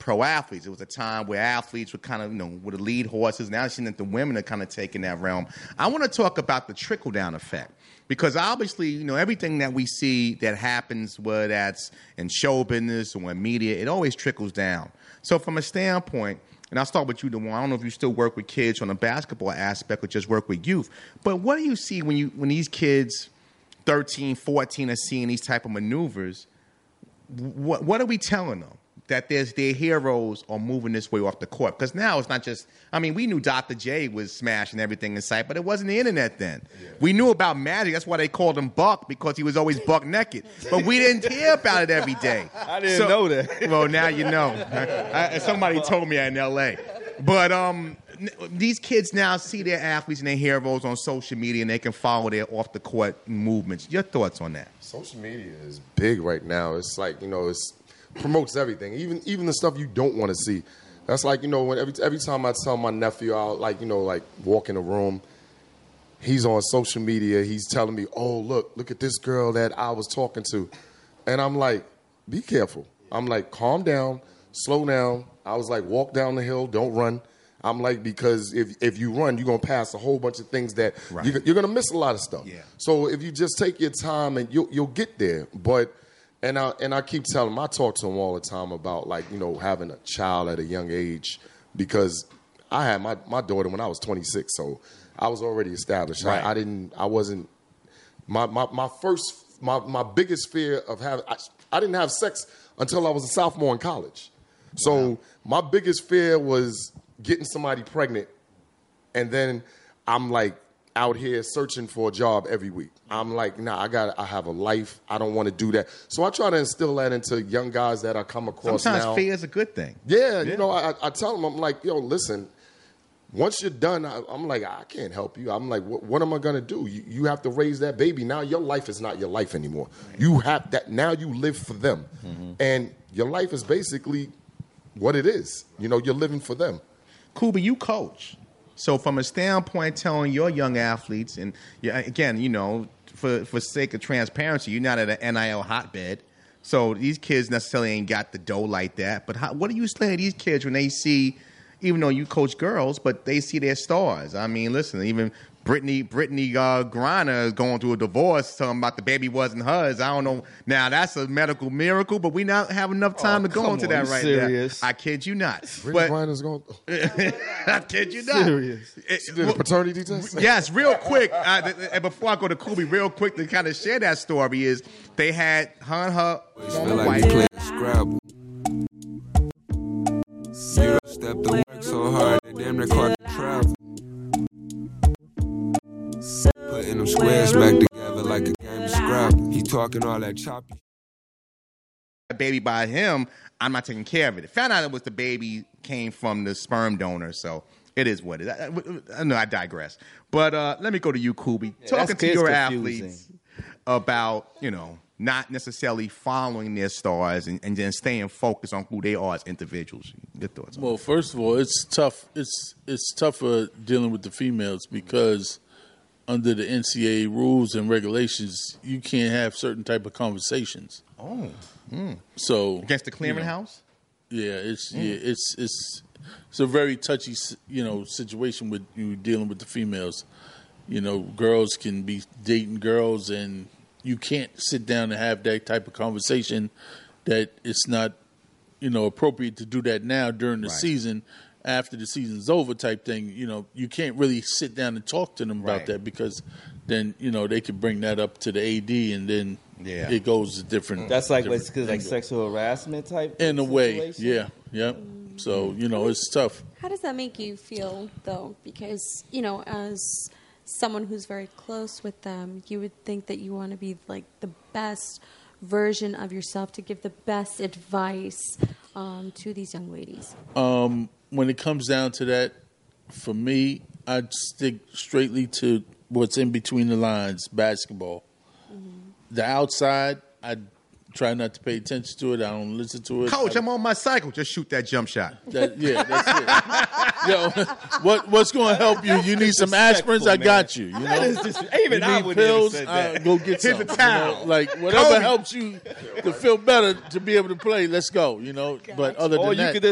pro athletes. It was a time where athletes were kind of, were the lead horses. Now it's seeing that the women are kind of taking that realm. I want to talk about the trickle-down effect. Because obviously, everything that we see that happens, whether that's in show business or in media, it always trickles down. So from a standpoint, and I'll start with you, DeJuan. I don't know if you still work with kids on the basketball aspect or just work with youth. But what do you see when these kids, 13, 14, are seeing these type of maneuvers? What are we telling them? That their heroes are moving this way off the court. Because now it's not just, we knew Dr. J was smashing everything in sight, but it wasn't the internet then. Yeah. We knew about Magic. That's why they called him Buck, because he was always buck naked. But we didn't hear about it every day. I didn't know that. Well, now you know. Somebody told me in L.A. But these kids now see their athletes and their heroes on social media, and they can follow their off-the-court movements. Your thoughts on that? Social media is big right now. It's like, it's promotes everything, even the stuff you don't want to see. That's like, when every time I tell my nephew out, like walk in a room, he's on social media, he's telling me, oh, look at this girl that I was talking to. And I'm like, be careful. I'm like, calm down, slow down. I was like, walk down the hill, don't run. I'm like, because if you run, you're going to pass a whole bunch of things that you're going to miss a lot of stuff. Yeah. So if you just take your time, and you'll get there. But And I keep telling him, I talk to him all the time about, having a child at a young age, because I had my daughter when I was 26, so I was already established. Right. My biggest fear of I didn't have sex until I was a sophomore in college. So my biggest fear was getting somebody pregnant, and then I'm like out here searching for a job every week. I'm like, I have a life. I don't want to do that. So I try to instill that into young guys that I come across now. Sometimes fear is a good thing. Yeah. I tell them, I'm like, listen, once you're done, I'm like, I can't help you. I'm like, what am I going to do? You have to raise that baby. Now your life is not your life anymore. You have that. Now you live for them. Mm-hmm. And your life is basically what it is. You're living for them. Kuba, you coach. So from a standpoint, telling your young athletes, and again, for sake of transparency, you're not at an NIL hotbed. So these kids necessarily ain't got the dough like that. But what do you say to these kids when they see, even though you coach girls, but they see their stars? Listen, even Brittany Griner is going through a divorce, talking about the baby wasn't hers. I don't know. Now, that's a medical miracle, but we not have enough time to go into that right serious? now. I kid you not. Brittany Griner's going. I kid you not. Serious. She did a paternity test? Yes, real quick. And before I go to Kubi, real quick to kind of share that story is they had her and her wife. Scrabble. Zero step to work so hard, they damn near caught the travel. Putting them squares back together like a game of Scrabble. He talking all that choppy. Baby by him, I'm not taking care of it. Found out it was the baby came from the sperm donor, so it is what it is. I digress. But let me go to you, Kubi. Talking to your athletes about, not necessarily following their stars and then staying focused on who they are as individuals. Your thoughts on that? Well, first of all, it's tough. It's tougher dealing with the females because under the NCAA rules and regulations, you can't have certain type of conversations. Oh. So against the clearinghouse? It's a very touchy, situation with you dealing with the females. Girls can be dating girls, and you can't sit down and have that type of conversation. That it's not, appropriate to do that now during the season. After the season's over, type thing. You can't really sit down and talk to them about that because then they could bring that up to the AD, and then it goes to different. That's like sexual harassment type. In a way, yeah. So it's tough. How does that make you feel though? Because as someone who's very close with them, you would think that you want to be like the best version of yourself to give the best advice to these young ladies. When it comes down to that, for me, I'd stick straightly to what's in between the lines, basketball. Mm-hmm. The outside, I try not to pay attention to it. I don't listen to it. Coach, I'm on my cycle. Just shoot that jump shot. That's it. What's going to help you? You need some aspirins? I got you. That is just, even you I need would pills? have said that. Go get some. Here's a towel. Whatever helps you to feel better to be able to play, let's go. But other than that.